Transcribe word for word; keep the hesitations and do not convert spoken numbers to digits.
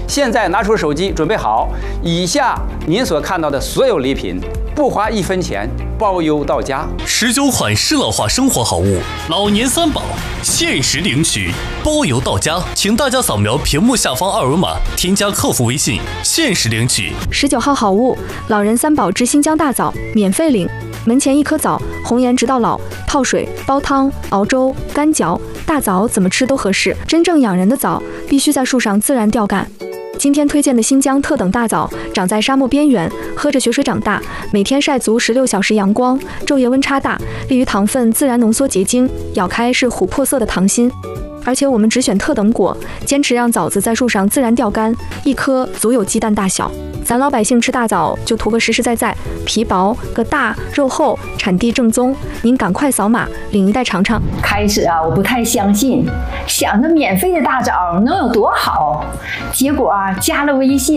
现在拿出手机，准备好，以下您所看到的所有礼品，不花一分钱，包邮到家。 十九款适老化生活好物，老年三宝，限时领取，包邮到家。请大家扫描屏幕下方二维码，添加客服微信，限时领取。 十九号好物，老人三宝之新疆大枣，免费领。门前一颗枣，红颜直到老，泡水、煲汤、熬粥、干嚼，大枣怎么吃都合适。真正养人的枣，必须在树上自然掉干。今天推荐的新疆特等大枣，长在沙漠边缘，喝着雪水长大，每天晒足十六小时阳光，昼夜温差大，利于糖分自然浓缩结晶，咬开是琥珀色的糖心。而且我们只选特等果，坚持让枣子在树上自然掉干，一颗足有鸡蛋大小。咱老百姓吃大枣就图个实实在在，皮薄个大，肉厚，产地正宗。您赶快扫码领一袋尝尝。 开始啊，我不太相信，想着免费的大枣能有多好，结果啊，加了微信。